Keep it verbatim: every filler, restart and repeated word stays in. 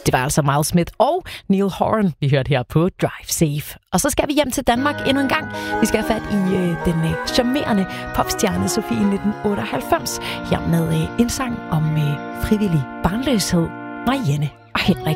Det var altså Miles Smith og Neil Horan, vi hørte her på Drive Safe. Og så skal vi hjem til Danmark endnu en gang. Vi skal have fat i øh, den øh, charmerende popstjerne Sofie nitten otteoghalvfems. Her med øh, en sang om øh, frivillig barnløshed. Marianne og Henrik.